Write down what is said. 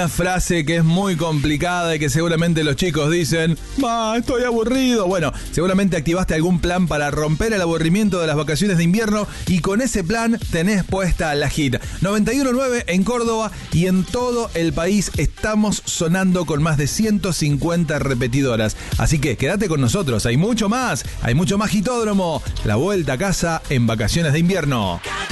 Una frase que es muy complicada y que seguramente los chicos dicen, estoy aburrido. Bueno, seguramente activaste algún plan para romper el aburrimiento de las vacaciones de invierno y con ese plan tenés puesta la hit 91.9 en Córdoba y en todo el país estamos sonando con más de 150 repetidoras. Así que quédate con nosotros, hay mucho más hitódromo. La vuelta a casa en vacaciones de invierno.